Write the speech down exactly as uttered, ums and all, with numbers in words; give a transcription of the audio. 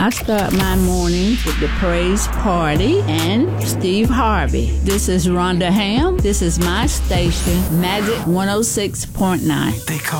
I start my mornings with the Praise Party and Steve Harvey. This is Rhonda Ham. This is my station, Magic one oh six point nine. They call